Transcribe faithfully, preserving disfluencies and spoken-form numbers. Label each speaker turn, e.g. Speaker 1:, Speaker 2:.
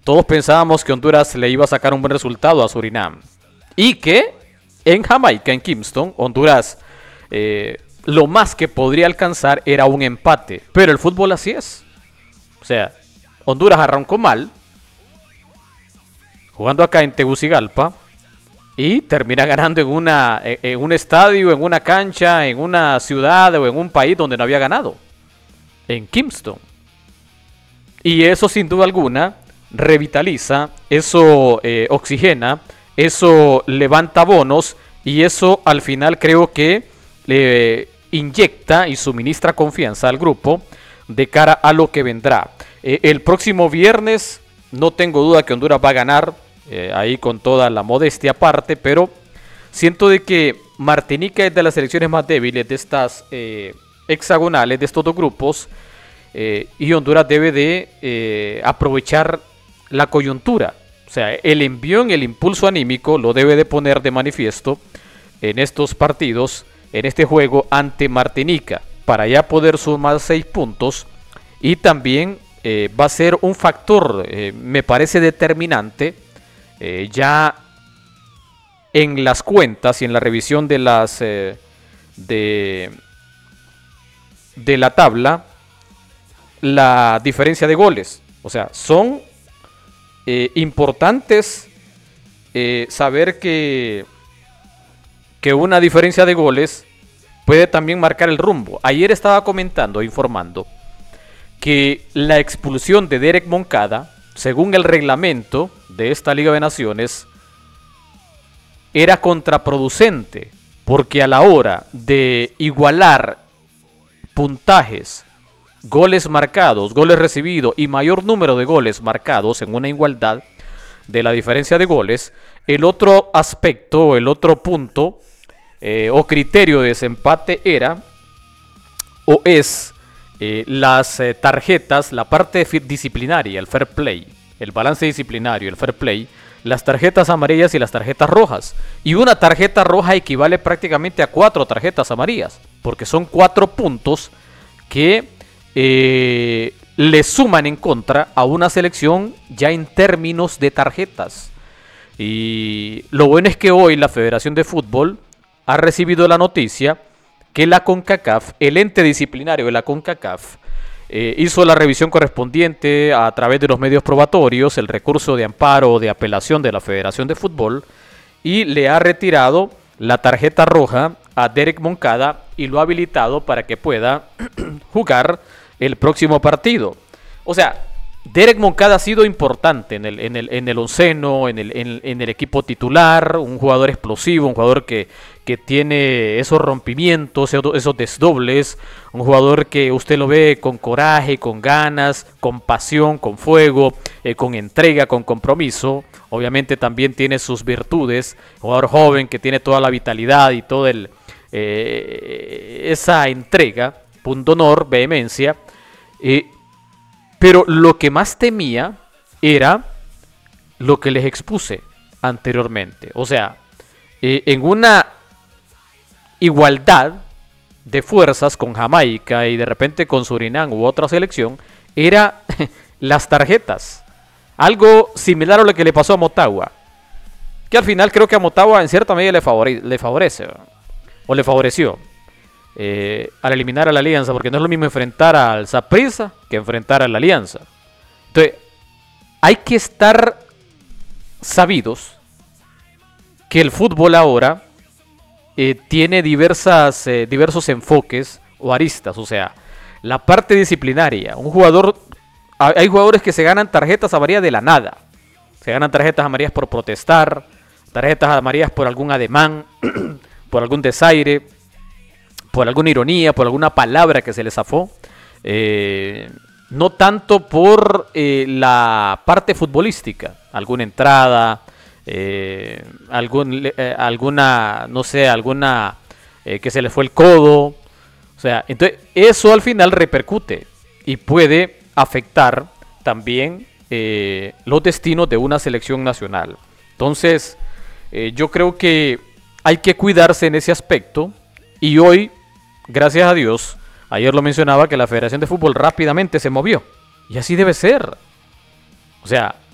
Speaker 1: todos pensábamos que Honduras le iba a sacar un buen resultado a Surinam. Y que en Jamaica, en Kingston, Honduras eh, lo más que podría alcanzar era un empate. Pero el fútbol así es. O sea, Honduras arrancó mal, jugando acá en Tegucigalpa, y termina ganando en, una, en un estadio, en una cancha, en una ciudad o en un país donde no había ganado. En Kingston. Y eso sin duda alguna revitaliza, eso eh, oxigena, eso levanta bonos y eso al final creo que le inyecta y suministra confianza al grupo de cara a lo que vendrá. Eh, el próximo viernes no tengo duda que Honduras va a ganar, eh, ahí con toda la modestia aparte, pero siento de que Martinica es de las selecciones más débiles de estas eh, hexagonales, de estos dos grupos, eh, y Honduras debe de eh, aprovechar la coyuntura. O sea, el envión, el impulso anímico lo debe de poner de manifiesto en estos partidos, en este juego ante Martinica, para ya poder sumar seis puntos. Y también eh, va a ser un factor, eh, me parece determinante, eh, ya en las cuentas y en la revisión de las eh, de, de la tabla, la diferencia de goles. O sea, son eh, importantes eh, saber que, que una diferencia de goles puede también marcar el rumbo. Ayer estaba comentando, informando, que la expulsión de Derek Moncada, según el reglamento de esta Liga de Naciones, era contraproducente, porque a la hora de igualar puntajes, goles marcados, goles recibidos y mayor número de goles marcados en una igualdad de la diferencia de goles, el otro aspecto, el otro punto eh, o criterio de desempate era o es eh, las eh, tarjetas, la parte disciplinaria, el fair play, el balance disciplinario, el fair play, las tarjetas amarillas y las tarjetas rojas. Y una tarjeta roja equivale prácticamente a cuatro tarjetas amarillas, porque son cuatro puntos que eh, le suman en contra a una selección ya en términos de tarjetas. Y lo bueno es que hoy la Federación de Fútbol ha recibido la noticia que la CONCACAF, el ente disciplinario de la CONCACAF, eh, hizo la revisión correspondiente a través de los medios probatorios, el recurso de amparo o de apelación de la Federación de Fútbol, y le ha retirado la tarjeta roja a Derek Moncada y lo ha habilitado para que pueda jugar el próximo partido. O sea, Derek Moncada ha sido importante en el, en el, en el onceno, en el, en, en el equipo titular, un jugador explosivo, un jugador que, que tiene esos rompimientos, esos desdobles, un jugador que usted lo ve con coraje, con ganas, con pasión, con fuego, eh, con entrega, con compromiso. Obviamente también tiene sus virtudes, un jugador joven que tiene toda la vitalidad y toda el, eh, esa entrega, punto honor, vehemencia. Eh, Pero lo que más temía era lo que les expuse anteriormente. O sea, eh, en una igualdad de fuerzas con Jamaica y de repente con Surinam u otra selección, era las tarjetas. Algo similar a lo que le pasó a Motagua. Que al final creo que a Motagua en cierta medida le, favore le favorece. O le favoreció. Eh, al eliminar a la Alianza, porque no es lo mismo enfrentar al Saprissa que enfrentar a la Alianza. Entonces, hay que estar sabidos que el fútbol ahora eh, tiene diversas, eh, diversos enfoques o aristas. O sea, la parte disciplinaria. Un jugador, hay jugadores que se ganan tarjetas amarillas de la nada. Se ganan tarjetas amarillas por protestar, tarjetas amarillas por algún ademán, por algún desaire, por alguna ironía, por alguna palabra que se le zafó, eh, no tanto por eh, la parte futbolística, alguna entrada, eh, algún, eh, alguna, no sé, alguna eh, que se le fue el codo, o sea, entonces eso al final repercute y puede afectar también eh, los destinos de una selección nacional. Entonces, eh, yo creo que hay que cuidarse en ese aspecto y hoy, gracias a Dios, ayer lo mencionaba que la Federación de Fútbol rápidamente se movió. Y así debe ser. O sea,